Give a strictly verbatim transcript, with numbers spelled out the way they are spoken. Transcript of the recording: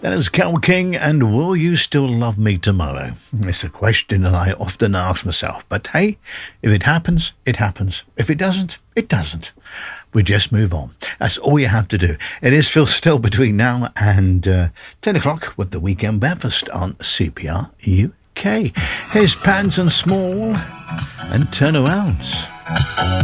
That is Kel King, and will you still love me tomorrow? It's a question that I often ask myself. But hey, if it happens, it happens. If it doesn't, it doesn't. We just move on. That's all you have to do. It is Phil Still between now and uh, ten o'clock with the Weekend Breakfast on C P R U K. Here's Pans and Small and Turnarounds.